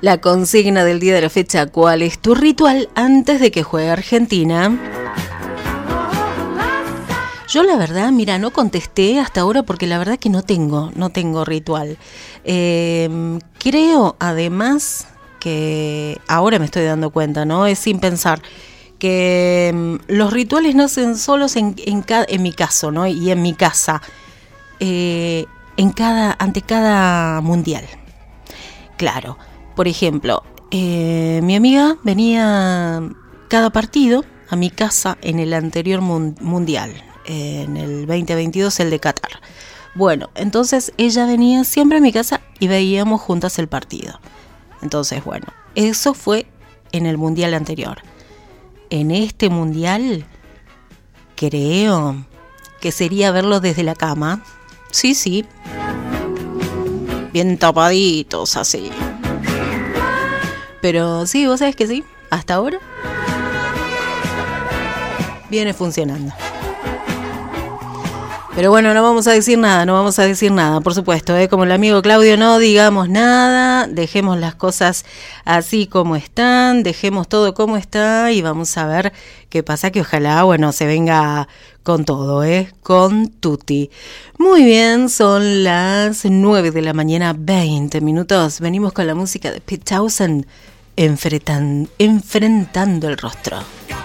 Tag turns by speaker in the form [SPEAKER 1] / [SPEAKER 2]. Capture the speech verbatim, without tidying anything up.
[SPEAKER 1] La consigna del día de la fecha, ¿cuál es tu ritual antes de que juegue Argentina? Yo la verdad, mira, no contesté hasta ahora porque la verdad que no tengo, no tengo ritual. Eh, creo además que ahora me estoy dando cuenta, ¿no? Es sin pensar que um, los rituales nacen solos en, en, ca- en mi caso, ¿no? Y en mi casa, eh, en cada, ante cada mundial. Claro. Por ejemplo, eh, mi amiga venía cada partido a mi casa en el anterior mun- mundial, eh, en el veinte veintidós, el de Qatar. Bueno, entonces ella venía siempre a mi casa y veíamos juntas el partido. Entonces, bueno, eso fue en el mundial anterior. En este mundial, creo que sería verlo desde la cama. Sí, sí. Bien tapaditos, así. Pero sí, vos sabés que sí, hasta ahora viene funcionando. Pero bueno, no vamos a decir nada, no vamos a decir nada, por supuesto, ¿eh? Como el amigo Claudio, no digamos nada, dejemos las cosas así como están, dejemos todo como está y vamos a ver qué pasa, que ojalá, bueno, se venga con todo, ¿eh? Con tutti. Muy bien, son las nueve de la mañana, veinte minutos. Venimos con la música de Pete Townshend, enfrentan, enfrentando el rostro.